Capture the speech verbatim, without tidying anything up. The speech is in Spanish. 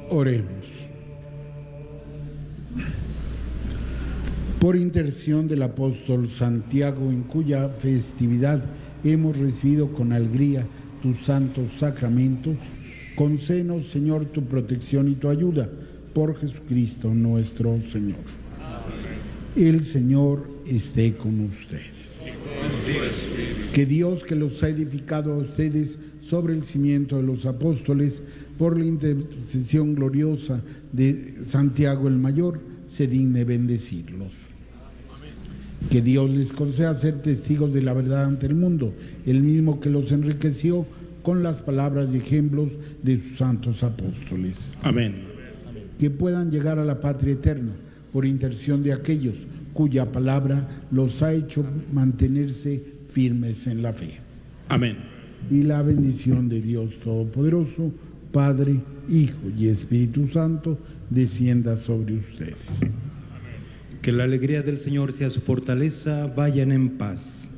Oremos. Por intercesión del apóstol Santiago, en cuya festividad hemos recibido con alegría tus santos sacramentos, concédenos, Señor, tu protección y tu ayuda, por Jesucristo nuestro Señor. Amén. El Señor esté con ustedes. Que Dios, que los ha edificado a ustedes sobre el cimiento de los apóstoles, por la intercesión gloriosa de Santiago el Mayor, se digne bendecirlos. Amén. Que Dios les conceda ser testigos de la verdad ante el mundo, el mismo que los enriqueció con las palabras y ejemplos de sus santos apóstoles. Amén. Que puedan llegar a la patria eterna por intercesión de aquellos cuya palabra los ha hecho mantenerse firmes en la fe. Amén. Y la bendición de Dios Todopoderoso, Padre, Hijo y Espíritu Santo, descienda sobre ustedes. Que la alegría del Señor sea su fortaleza. Vayan en paz.